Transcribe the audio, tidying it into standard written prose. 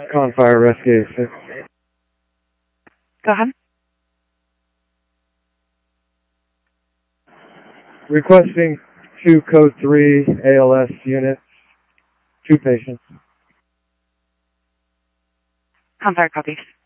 Confire Rescue 6. Go ahead. Requesting 2 Code 3 ALS units, 2 patients. Confire copies.